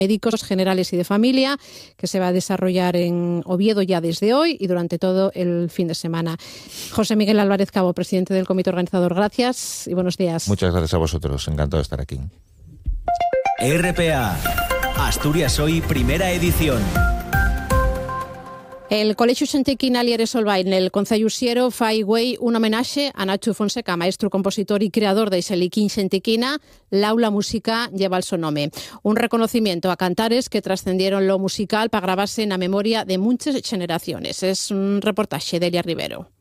médicos generales y de familia, que se va a desarrollar en Oviedo ya desde hoy y durante todo el fin de semana. José Miguel Álvarez Cabo, presidente del comité organizador, gracias y buenos días. Muchas gracias a vosotros, encantado de estar aquí. RPA, Asturias Hoy, primera edición. El Colegio Xantiquina Lieres Olbain, el Concello Usiero, fai güey un homenaje a Nacho Fonseca, maestro, compositor y creador de Xeliquín Xantiquina. L'aula música lleva el su nombre. Un reconocimiento a cantares que trascendieron lo musical para grabarse en la memoria de muchas generaciones. Es un reportaje de Elia Rivero.